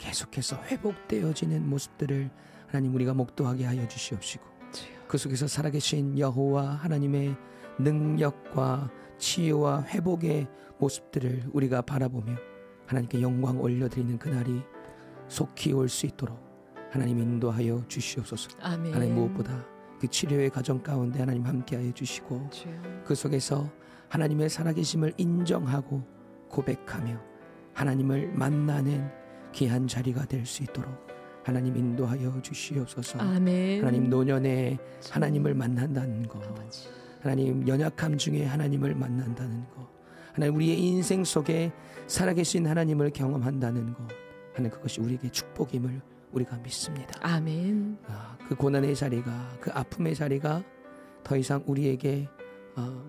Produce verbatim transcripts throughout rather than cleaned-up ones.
계속해서 회복되어지는 모습들을 하나님 우리가 목도하게 하여 주시옵시고 그 속에서 살아계신 여호와 하나님의 능력과 치유와 회복의 모습들을 우리가 바라보며 하나님께 영광 올려드리는 그날이 속히 올 수 있도록 하나님 인도하여 주시옵소서. 아멘. 하나님 무엇보다 그 치료의 과정 가운데 하나님 함께하여 주시고 주여. 그 속에서 하나님의 살아계심을 인정하고 고백하며 하나님을 만나는 귀한 자리가 될 수 있도록 하나님 인도하여 주시옵소서. 아멘. 하나님 노년에 하나님을 만난다는 것, 아버지. 하나님 연약함 중에 하나님을 만난다는 것, 하나님 우리의 인생 속에 살아계신 하나님을 경험한다는 것, 하는 그것이 우리에게 축복임을 우리가 믿습니다. 아멘. 아, 그 고난의 자리가, 그 아픔의 자리가 더 이상 우리에게 어,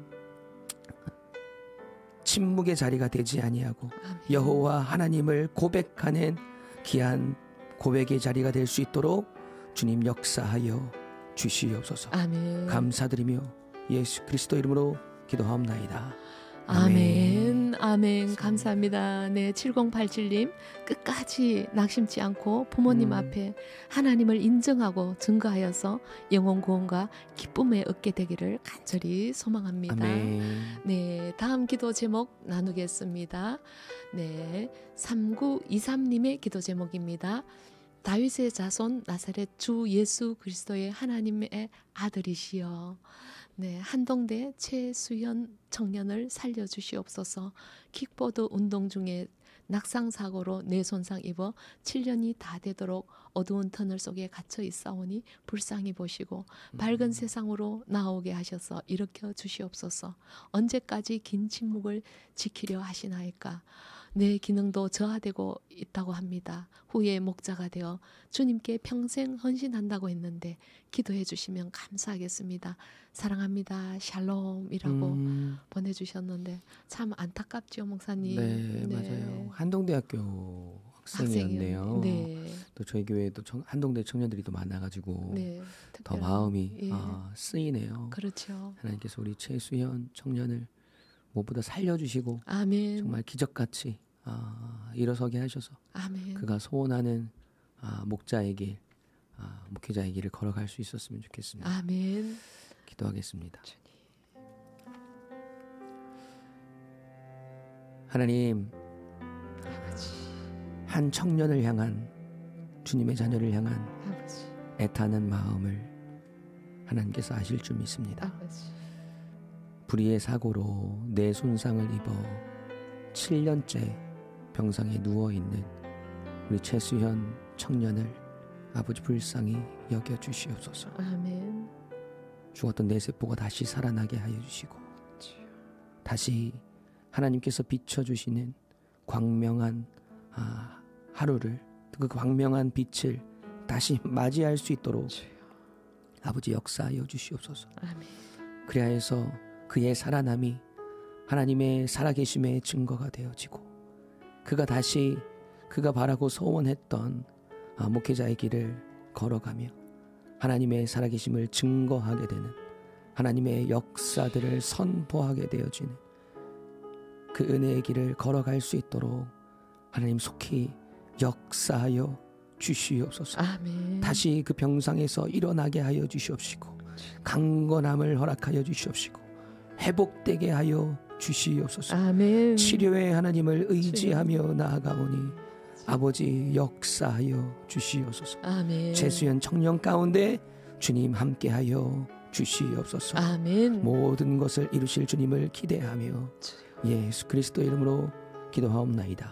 침묵의 자리가 되지 아니하고 아멘. 여호와 하나님을 고백하는 귀한 고백의 자리가 될 수 있도록 주님 역사하여 주시옵소서. 아멘. 감사드리며 예수 그리스도 이름으로 기도하옵나이다. 아멘. 아멘. 감사합니다. 네, 칠공팔칠 님 끝까지 낙심치 않고 부모님 음. 앞에 하나님을 인정하고 증거하여서 영혼 구원과 기쁨에 얻게 되기를 간절히 소망합니다. 아멘. 네, 다음 기도 제목 나누겠습니다. 네, 삼구이삼 님의 기도 제목입니다. 다윗의 자손 나사렛 주 예수 그리스도의 하나님의 아들이시여. 네, 한동대 최수현 청년을 살려주시옵소서. 킥보드 운동 중에 낙상사고로 뇌 손상 입어 칠 년이 다 되도록 어두운 터널 속에 갇혀 있사오니 불쌍히 보시고 밝은 세상으로 나오게 하셔서 일으켜 주시옵소서. 언제까지 긴 침묵을 지키려 하시나이까. 내 기능도 저하되고 있다고 합니다. 후에 목자가 되어 주님께 평생 헌신한다고 했는데 기도해 주시면 감사하겠습니다. 사랑합니다. 샬롬이라고 음. 보내주셨는데 참 안타깝죠, 목사님. 네, 네, 맞아요. 한동대학교 학생이었네요. 학생이요. 네. 또 저희 교회에도 청, 한동대 청년들이 또 많아가지고 네, 더 특별한, 마음이 예. 아, 쓰이네요. 그렇죠. 하나님께서 우리 최수현 청년을 무엇보다 살려주시고 아멘. 정말 기적같이 아, 일어서게 하셔서 아멘. 그가 소원하는 아, 목자의 길, 아, 목회자의 길을 걸어갈 수 있었으면 좋겠습니다. 아멘. 기도하겠습니다. 하나님, 아버지. 한 청년을 향한 주님의 자녀를 향한 아버지. 애타는 마음을 하나님께서 아실 줄 믿습니다. 아버지. 불의의 사고로 뇌 손상을 입어 칠 년째 병상에 누워있는 우리 최수현 청년을 아버지 불쌍히 여겨주시옵소서. 아멘. 죽었던 뇌세포가 다시 살아나게 하여 주시고 다시 하나님께서 비춰주시는 광명한 아, 하루를 그 광명한 빛을 다시 맞이할 수 있도록 아버지 역사하여 주시옵소서. 아멘. 그래야 해서 그의 살아남이 하나님의 살아계심의 증거가 되어지고 그가 다시 그가 바라고 소원했던 아, 목회자의 길을 걸어가며 하나님의 살아계심을 증거하게 되는 하나님의 역사들을 선포하게 되어지는 그 은혜의 길을 걸어갈 수 있도록 하나님 속히 역사하여 주시옵소서. 아멘. 다시 그 병상에서 일어나게 하여 주시옵시고 강건함을 허락하여 주시옵시고 회복되게 하여 주시옵소서. 아멘. 치료의 하나님을 의지하며 나아가오니 아버지 역사하여 주시옵소서. 아멘. 최수연 청년 가운데 주님 함께하여 주시옵소서. 아멘. 모든 것을 이루실 주님을 기대하며 예수 그리스도 이름으로 기도하옵나이다.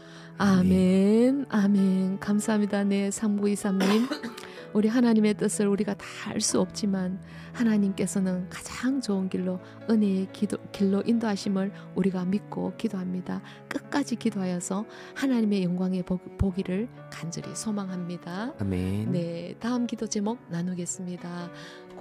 아멘. 아멘. 감사합니다. 네, 삼구이삼 님. 우리 하나님의 뜻을 우리가 다 알 수 없지만 하나님께서는 가장 좋은 길로 은혜의 기도, 길로 인도하심을 우리가 믿고 기도합니다. 끝까지 기도하여서 하나님의 영광의 복, 보기를 간절히 소망합니다. 아멘. 네, 다음 기도 제목 나누겠습니다.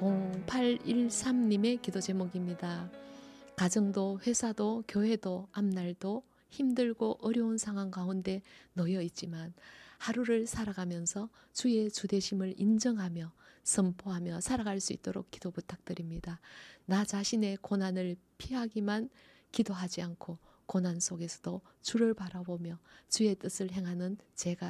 공팔일삼 님의 기도 제목입니다. 가정도 회사도 교회도 앞날도 힘들고 어려운 상황 가운데 놓여 있지만 하루를 살아가면서 주의 주되심을 인정하며 선포하며 살아갈 수 있도록 기도 부탁드립니다. 나 자신의 고난을 피하기만 기도하지 않고 고난 속에서도 주를 바라보며 주의 뜻을 행하는 제가